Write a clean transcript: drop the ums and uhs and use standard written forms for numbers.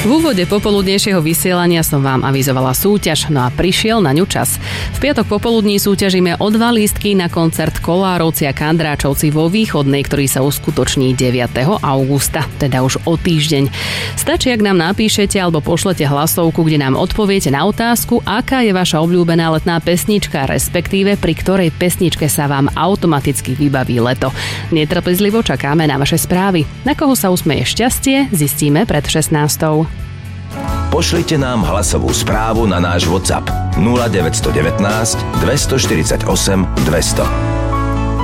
V úvode popoludnejšieho vysielania som vám avizovala súťaž, no a prišiel na ňu čas. V piatok popoludní súťažíme o 2 lístky na koncert Kolárovci a Kandráčovci vo Východnej, ktorý sa uskutoční 9. augusta, teda už o týždeň. Stačí, ak nám napíšete alebo pošlete hlasovku, kde nám odpoviete na otázku, aká je vaša obľúbená letná pesnička, respektíve pri ktorej pesničke sa vám automaticky vybaví leto. Netrpezlivo čakáme na vaše správy. Na koho sa usmeje šťastie, zistíme pred 16. Pošlite nám hlasovú správu na náš WhatsApp 0919 248 200.